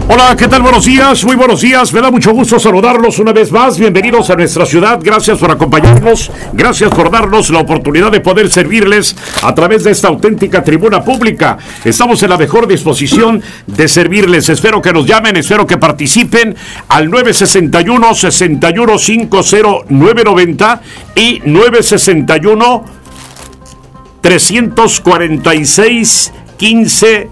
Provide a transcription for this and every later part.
Hola, ¿qué tal? Buenos días, muy buenos días. Me da mucho gusto saludarlos una vez más. Bienvenidos a nuestra ciudad. Gracias por acompañarnos. Gracias por darnos la oportunidad de poder servirles a través de esta auténtica tribuna pública. Estamos en la mejor disposición de servirles. Espero que nos llamen, espero que participen al 961-6150-990 y 961-346-1561.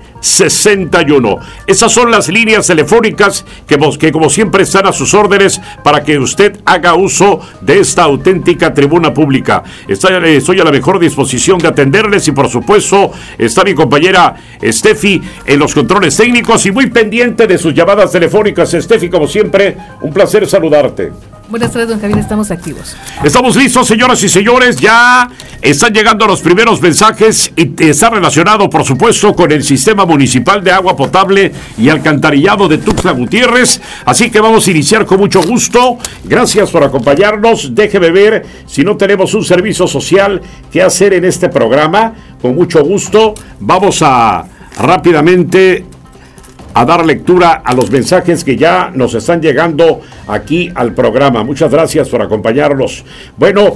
Esas son las líneas telefónicas que como siempre están a sus órdenes para que usted haga uso de esta auténtica tribuna pública. Estoy a la mejor disposición de atenderles y por supuesto está mi compañera Steffi en los controles técnicos y muy pendiente de sus llamadas telefónicas. Steffi, como siempre, un placer saludarte. Buenas tardes, don Javier, estamos activos. Estamos listos, señoras y señores, ya están llegando los primeros mensajes y está relacionado, por supuesto, con el Sistema Municipal de Agua Potable y Alcantarillado de Tuxtla Gutiérrez, así que vamos a iniciar con mucho gusto. Gracias por acompañarnos. Déjeme ver si no tenemos un servicio social que hacer en este programa. Con mucho gusto vamos a rápidamente a dar lectura a los mensajes que ya nos están llegando aquí al programa. Muchas gracias por acompañarnos. Bueno,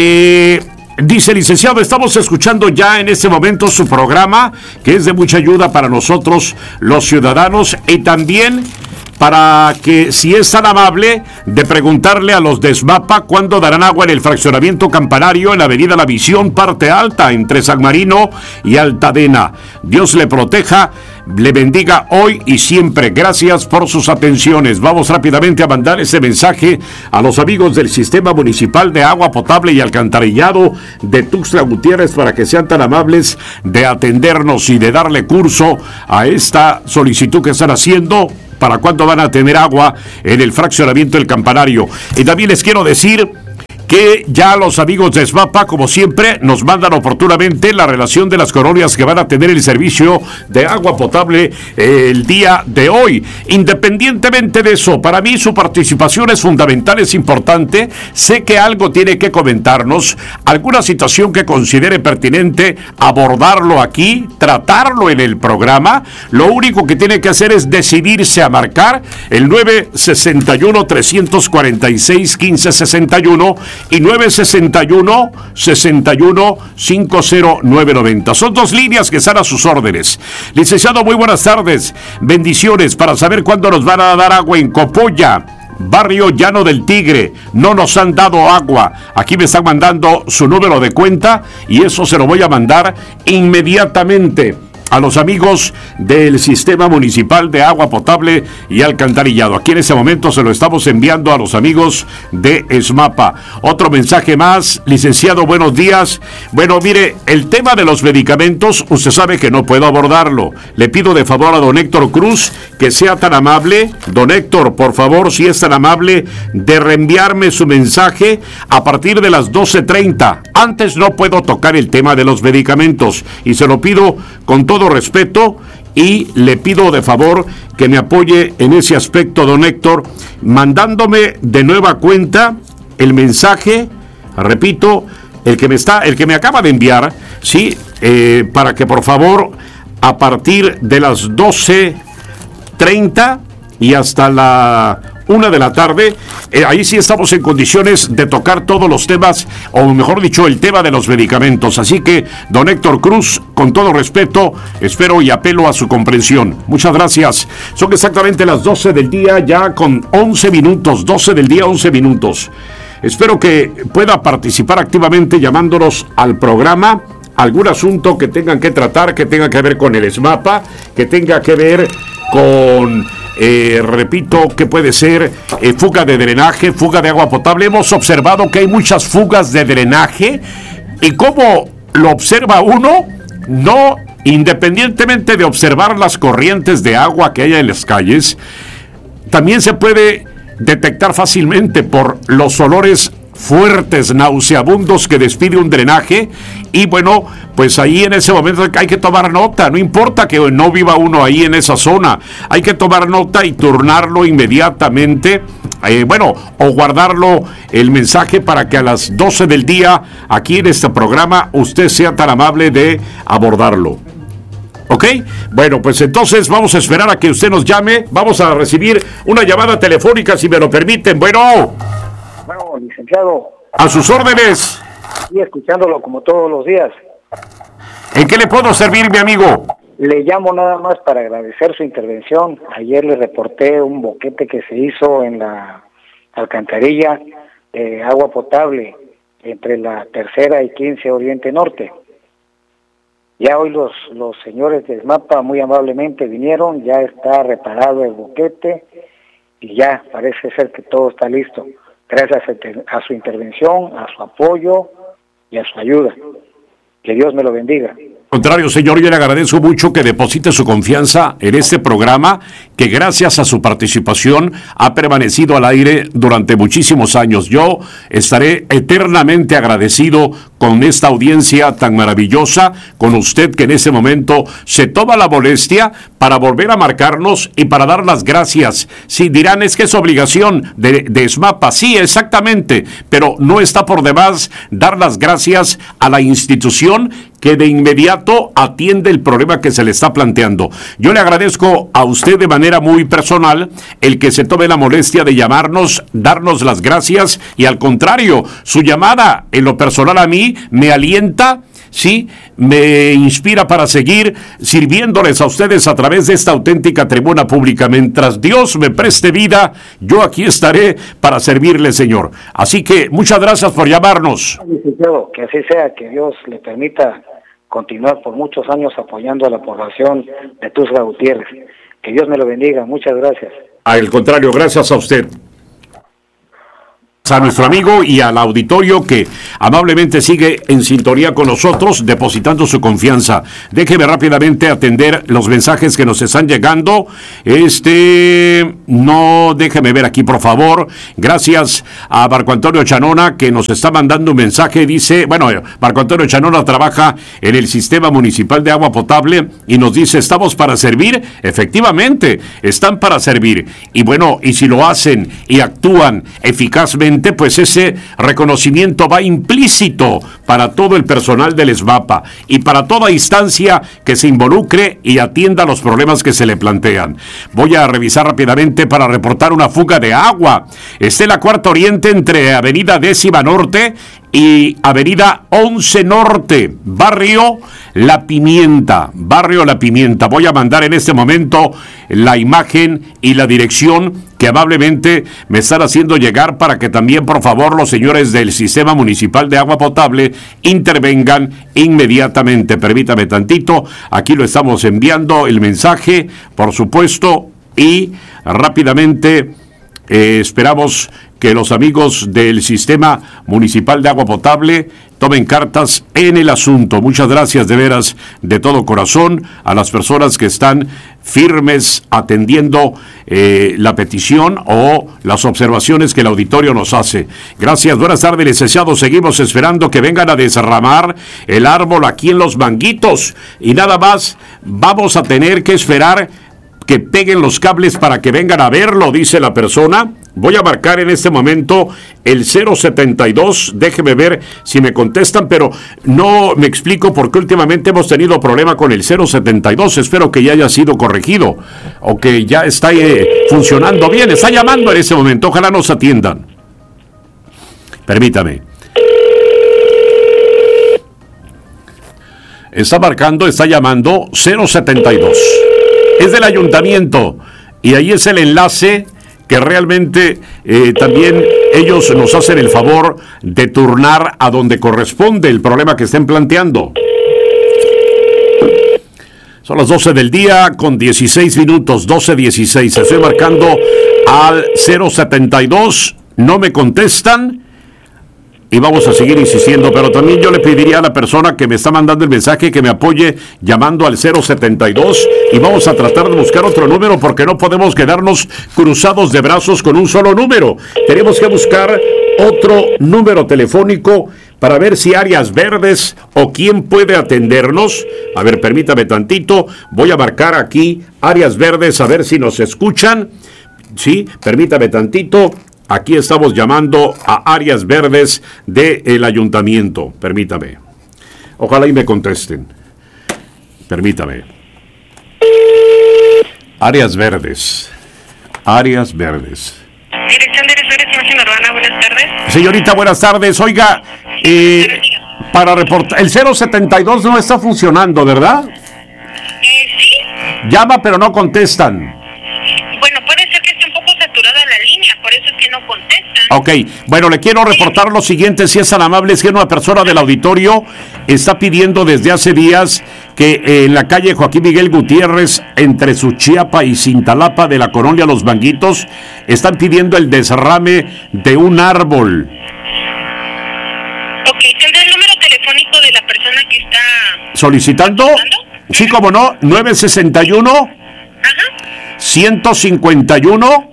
dice licenciado, estamos escuchando ya en este momento su programa, que es de mucha ayuda para nosotros los ciudadanos y también para que, si es tan amable, de preguntarle a los de SMAPA cuándo darán agua en el fraccionamiento Campanario en la avenida La Visión, parte alta, entre San Marino y Altadena. Dios le proteja, le bendiga hoy y siempre. Gracias por sus atenciones. Vamos rápidamente a mandar ese mensaje a los amigos del Sistema Municipal de Agua Potable y Alcantarillado de Tuxtla Gutiérrez para que sean tan amables de atendernos y de darle curso a esta solicitud que están haciendo para cuándo van a tener agua en el fraccionamiento del Campanario. Y también les quiero decir que ya los amigos de SMAPA, como siempre, nos mandan oportunamente la relación de las colonias que van a tener el servicio de agua potable el día de hoy. Independientemente de eso, para mí su participación es fundamental, es importante. Sé que algo tiene que comentarnos, alguna situación que considere pertinente, abordarlo aquí, tratarlo en el programa. Lo único que tiene que hacer es decidirse a marcar el 961-346-1561 y 961-61-50990. Son dos líneas que están a sus órdenes. Licenciado, muy buenas tardes. Bendiciones para saber cuándo nos van a dar agua en Copolla, barrio Llano del Tigre. No nos han dado agua. Aquí me están mandando su número de cuenta y eso se lo voy a mandar inmediatamente a los amigos del Sistema Municipal de Agua Potable y Alcantarillado. Aquí en este momento se lo estamos enviando a los amigos de SMAPA. Otro mensaje más, licenciado, buenos días. Bueno, mire, el tema de los medicamentos, usted sabe que no puedo abordarlo. Le pido de favor a don Héctor Cruz que sea tan amable. Don Héctor, por favor, si es tan amable, de reenviarme su mensaje a partir de las 12:30. Antes no puedo tocar el tema de los medicamentos y se lo pido con todo respeto y le pido de favor que me apoye en ese aspecto, don Héctor, mandándome de nueva cuenta el mensaje, repito, el que me acaba de enviar, sí, para que por favor a partir de las 12:30 y hasta la 1 de la tarde, ahí sí estamos en condiciones de tocar todos los temas, o mejor dicho, el tema de los medicamentos. Así que, don Héctor Cruz, con todo respeto, espero y apelo a su comprensión. Muchas gracias. Son exactamente las 12 del día, ya con 11 minutos, 12 del día, 11 minutos. Espero que pueda participar activamente llamándonos al programa. Algún asunto que tengan que tratar, que tenga que ver con el SMAPA, que tenga que ver con... repito, que puede ser fuga de drenaje, fuga de agua potable. Hemos observado que hay muchas fugas de drenaje y como lo observa uno, no, independientemente de observar las corrientes de agua que hay en las calles, también se puede detectar fácilmente por los olores fuertes, nauseabundos que despide un drenaje. Y bueno, pues ahí en ese momento hay que tomar nota, no importa que no viva uno ahí en esa zona, hay que tomar nota y turnarlo inmediatamente, o guardarlo el mensaje para que a las 12 del día aquí en este programa usted sea tan amable de abordarlo. ¿Ok? Bueno, pues entonces vamos a esperar a que usted nos llame. Vamos a recibir una llamada telefónica, si me lo permiten. Bueno, licenciado. A sus órdenes. Y escuchándolo como todos los días. ¿En qué le puedo servir, mi amigo? Le llamo nada más para agradecer su intervención. Ayer le reporté un boquete que se hizo en la alcantarilla de agua potable entre la Tercera y 15 Oriente Norte. Ya hoy los señores de SMAPA muy amablemente vinieron, ya está reparado el boquete y ya parece ser que todo está listo. Gracias a su intervención, a su apoyo y a su ayuda. Que Dios me lo bendiga. Al contrario, señor, yo le agradezco mucho que deposite su confianza en este programa, que gracias a su participación ha permanecido al aire durante muchísimos años. Yo estaré eternamente agradecido con esta audiencia tan maravillosa, con usted que en ese momento se toma la molestia para volver a marcarnos y para dar las gracias. Sí, dirán, es que es obligación de SMAPA. Sí, exactamente, pero no está por demás dar las gracias a la institución que de inmediato atiende el problema que se le está planteando. Yo le agradezco a usted de manera muy personal el que se tome la molestia de llamarnos, darnos las gracias, y al contrario, su llamada en lo personal a mí me alienta, sí, me inspira para seguir sirviéndoles a ustedes a través de esta auténtica tribuna pública. Mientras Dios me preste vida, yo aquí estaré para servirle, señor. Así que muchas gracias por llamarnos. Que así sea, que Dios le permita continuar por muchos años apoyando a la población de Tuxtla Gutiérrez. Que Dios me lo bendiga. Muchas gracias. Al contrario, gracias a usted. A nuestro amigo y al auditorio que amablemente sigue en sintonía con nosotros, depositando su confianza. Déjeme rápidamente atender los mensajes que nos están llegando. No, déjeme ver aquí, por favor. Gracias a Marco Antonio Chanona, que nos está mandando un mensaje. Dice, bueno, Marco Antonio Chanona trabaja en el Sistema Municipal de Agua Potable y nos dice, ¿estamos para servir? Efectivamente, están para servir. Y bueno, y si lo hacen y actúan eficazmente, pues ese reconocimiento va implícito para todo el personal del SMAPA y para toda instancia que se involucre y atienda los problemas que se le plantean. Voy a revisar rápidamente para reportar una fuga de agua. Está en la Cuarta Oriente entre Avenida 10ª Norte y Avenida 11 Norte, Barrio La Pimienta. Voy a mandar en este momento la imagen y la dirección que amablemente me están haciendo llegar para que también, por favor, los señores del Sistema Municipal de Agua Potable intervengan inmediatamente. Permítame tantito, aquí lo estamos enviando el mensaje, por supuesto, y rápidamente esperamos que los amigos del Sistema Municipal de Agua Potable tomen cartas en el asunto. Muchas gracias de veras, de todo corazón, a las personas que están firmes atendiendo la petición o las observaciones que el auditorio nos hace. Gracias, buenas tardes, licenciado. Seguimos esperando que vengan a desramar el árbol aquí en Los Manguitos y nada más vamos a tener que esperar que peguen los cables para que vengan a verlo, dice la persona. Voy a marcar en este momento el 072, déjeme ver si me contestan, pero no me explico por qué últimamente hemos tenido problema con el 072, espero que ya haya sido corregido o que ya está funcionando bien. Está llamando en ese momento, ojalá nos atiendan. Permítame. Está marcando, está llamando 072. Es del ayuntamiento y ahí es el enlace que realmente también ellos nos hacen el favor de turnar a donde corresponde el problema que estén planteando. Son las 12 del día con 16 minutos, 12:16. Estoy marcando al 072, no me contestan. Y vamos a seguir insistiendo, pero también yo le pediría a la persona que me está mandando el mensaje que me apoye llamando al 072 y vamos a tratar de buscar otro número porque no podemos quedarnos cruzados de brazos con un solo número. Tenemos que buscar otro número telefónico para ver si Áreas Verdes o quién puede atendernos. A ver, permítame tantito, voy a marcar aquí Áreas Verdes a ver si nos escuchan. Sí, permítame tantito. Aquí estamos llamando a Áreas Verdes del ayuntamiento. Permítame. Ojalá y me contesten. Permítame. Áreas verdes. Áreas verdes. Dirección de Imagen Urbana, buenas tardes. Señorita, buenas tardes. Oiga, para reportar, el 072 no está funcionando, ¿verdad? Sí. Llama, pero no contestan. Bueno, puede ser que esté un poco saturada la línea, por eso es que no contestan. Ok, bueno, le quiero reportar lo siguiente, si es tan amable, es que una persona del auditorio está pidiendo desde hace días que en la calle Joaquín Miguel Gutiérrez, entre Suchiapa y Cintalapa de la colonia Los Manguitos, están pidiendo el desrame de un árbol. Ok, ¿tendrá el número telefónico de la persona que está ¿Solicitando? Sí, como no, 961 151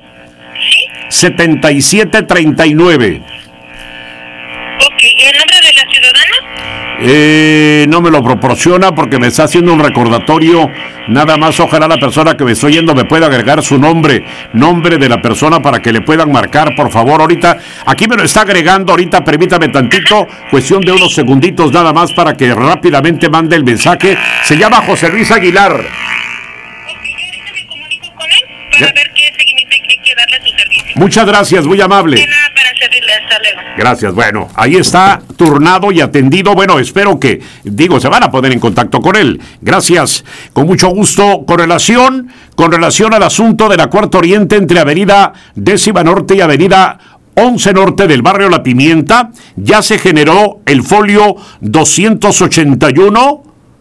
7739. Ok, ¿el nombre de la ciudadana? No me lo proporciona porque me está haciendo un recordatorio. Nada más, ojalá la persona que me estoy yendo me pueda agregar su nombre de la persona para que le puedan marcar, por favor. Ahorita, aquí me lo está agregando, ahorita permítame tantito, cuestión de unos segunditos nada más para que rápidamente mande el mensaje. Se llama José Luis Aguilar. Ok, yo ahorita me comunico con él para ver qué seguimiento hay que darle a su servicio. Muchas gracias, muy amable. De nada, para servirle, hasta luego. Gracias, bueno, ahí está turnado y atendido. Bueno, espero que, se van a poner en contacto con él. Gracias, con mucho gusto. Con relación al asunto de la Cuarta Oriente entre Avenida 10ª Norte y Avenida 11 Norte del barrio La Pimienta, ya se generó el folio 281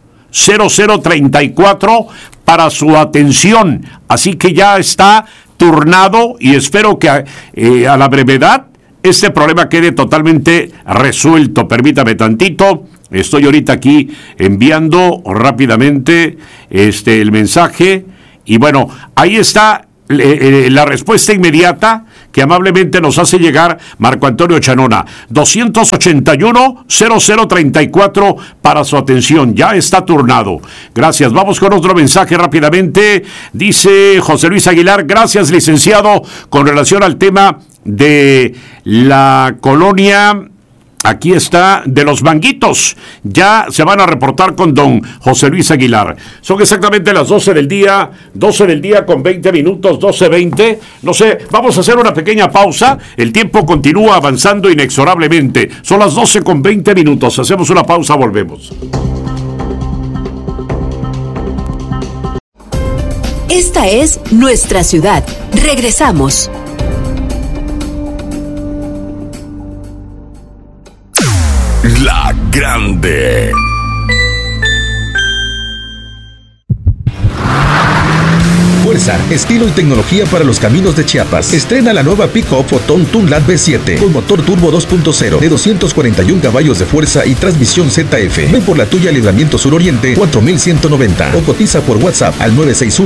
0034 para su atención. Así que ya está turnado y espero que a la brevedad este problema quede totalmente resuelto. Permítame tantito, estoy ahorita aquí enviando rápidamente el mensaje y bueno, ahí está la respuesta inmediata que amablemente nos hace llegar Marco Antonio Chanona. 281-0034 para su atención. Ya está turnado. Gracias. Vamos con otro mensaje rápidamente. Dice José Luis Aguilar, gracias, licenciado, con relación al tema de la colonia... Aquí está, de Los Manguitos. Ya se van a reportar con don José Luis Aguilar. Son exactamente las 12 del día con 20 minutos, 12:20. No sé, vamos a hacer una pequeña pausa. El tiempo continúa avanzando inexorablemente. Son las 12 con 20 minutos. Hacemos una pausa, volvemos. Esta es nuestra ciudad. Regresamos. La Grande. Fuerza, estilo y tecnología para los caminos de Chiapas. Estrena la nueva pick-up Fotón Tunlad V7 con motor turbo 2.0 de 241 caballos de fuerza y transmisión ZF. Ven por la tuya al Libramiento Suroriente 4190 o cotiza por WhatsApp al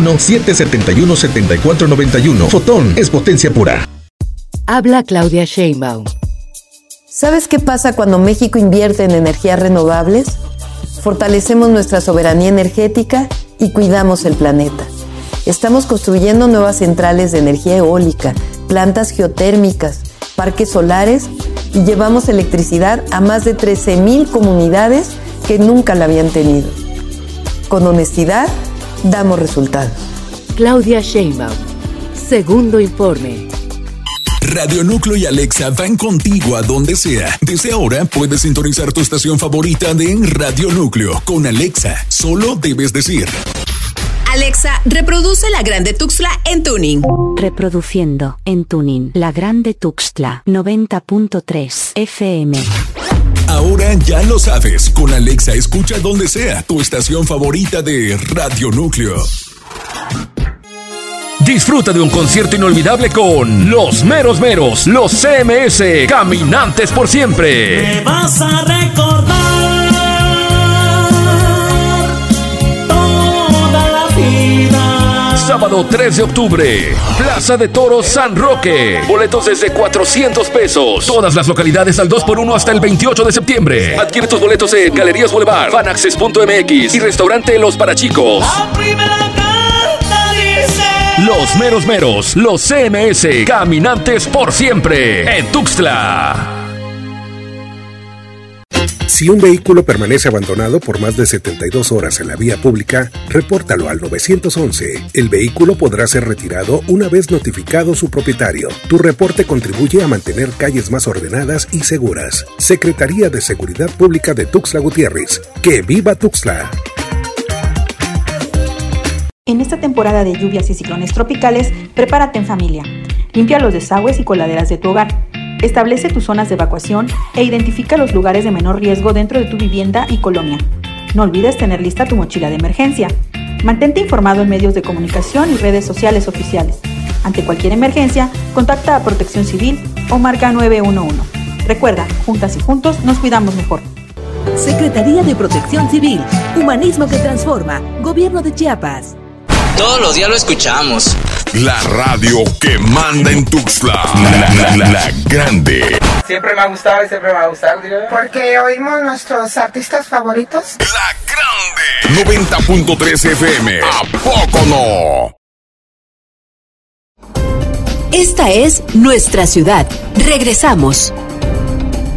961-771-7491. Fotón es potencia pura. Habla Claudia Sheinbaum. ¿Sabes qué pasa cuando México invierte en energías renovables? Fortalecemos nuestra soberanía energética y cuidamos el planeta. Estamos construyendo nuevas centrales de energía eólica, plantas geotérmicas, parques solares y llevamos electricidad a más de 13,000 comunidades que nunca la habían tenido. Con honestidad, damos resultados. Claudia Sheinbaum. Segundo informe. Radio Núcleo y Alexa van contigo a donde sea. Desde ahora puedes sintonizar tu estación favorita de Radio Núcleo. Con Alexa, solo debes decir: Alexa, reproduce La Grande Tuxtla en tuning. Reproduciendo en tuning La Grande Tuxtla 90.3 FM. Ahora ya lo sabes. Con Alexa escucha donde sea tu estación favorita de Radio Núcleo. Disfruta de un concierto inolvidable con Los Meros Meros, los CMS, Caminantes por Siempre. Me vas a recordar toda la vida. Sábado 3 de octubre, Plaza de Toros San Roque. Boletos desde 400 pesos. Todas las localidades al 2x1 hasta el 28 de septiembre. Adquiere tus boletos en Galerías Boulevard, Fanaccess.mx y Restaurante Los Parachicos. La primera carta dice: Los Meros Meros, los CMS, Caminantes por Siempre, en Tuxtla. Si un vehículo permanece abandonado por más de 72 horas en la vía pública, repórtalo al 911. El vehículo podrá ser retirado una vez notificado su propietario. Tu reporte contribuye a mantener calles más ordenadas y seguras. Secretaría de Seguridad Pública de Tuxtla Gutiérrez. ¡Que viva Tuxtla! En esta temporada de lluvias y ciclones tropicales, prepárate en familia. Limpia los desagües y coladeras de tu hogar. Establece tus zonas de evacuación e identifica los lugares de menor riesgo dentro de tu vivienda y colonia. No olvides tener lista tu mochila de emergencia. Mantente informado en medios de comunicación y redes sociales oficiales. Ante cualquier emergencia, contacta a Protección Civil o marca 911. Recuerda, juntas y juntos nos cuidamos mejor. Secretaría de Protección Civil, Humanismo que Transforma, Gobierno de Chiapas. Todos los días lo escuchamos. La radio que manda en Tuxtla. La grande. Siempre me ha gustado y siempre me va a gustar. Porque oímos nuestros artistas favoritos. La grande. 90.3 FM. ¿A poco no? Esta es nuestra ciudad. Regresamos.